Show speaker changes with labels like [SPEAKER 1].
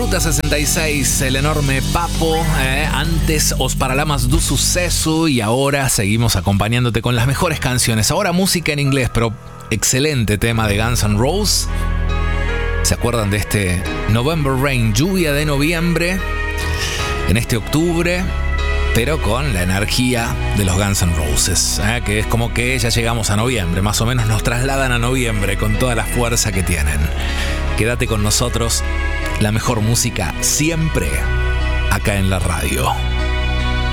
[SPEAKER 1] Ruta 66, el enorme Papo. Antes Os Paralamas do Suceso y ahora seguimos acompañándote con las mejores canciones. Ahora música en inglés, pero excelente tema de Guns N' Roses. ¿Se acuerdan de este November Rain, lluvia de noviembre? En este octubre, pero con la energía de los Guns N' Roses, que es como que ya llegamos a noviembre, más o menos nos trasladan a noviembre con toda la fuerza que tienen. Quédate con nosotros, la mejor música siempre acá en la radio.